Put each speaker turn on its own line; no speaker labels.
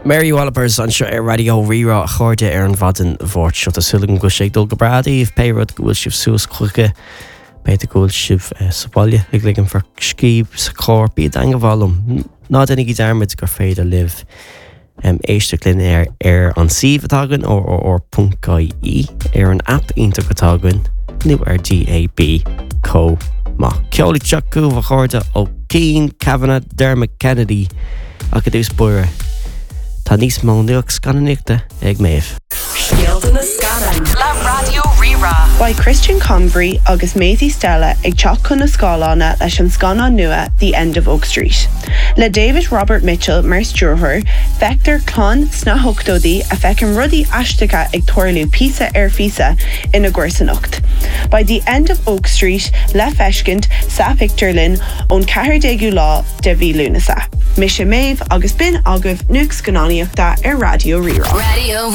Mary Wallopers an seo radio rira a chuirde ar an bhadan bhórt seo a sulan go sé dul go bradaí péród gohfuil sibh suas chuige beidir gohfuil sibh sa bhaile ag ligan for scíb sa cór bíad an go bhálum ná dennig í dermid gur féad a liv éiste glyn ar an sih atágan ó .ie ar an app ínta gotágan nu ar DAB có má ceolaí teachú a chuirde ó Cian Kavanagh Dermot Kennedy a go dús buire tá níos mó nuach scannaíochta ag méamh.
Scialta na scanan. Le Radio Rira.
By Christian Convery agus Maisie Stella ag teach chun na scálána leis an scanán nua The End of Oak Street. Le David Robert Mitchell mar stúrthir, feictar clán sna hochtódaí a feicim rudaí aisteacha ag tuairliú písa ar físa ina gcuirsaneacht. By The End of Oak Street, le feiscint sa Picture Lynn ón 14 lá de bhí lúnasa. Mis sé méamh agus bin agah nuach scanáíochta ar Radio Rira.
Radio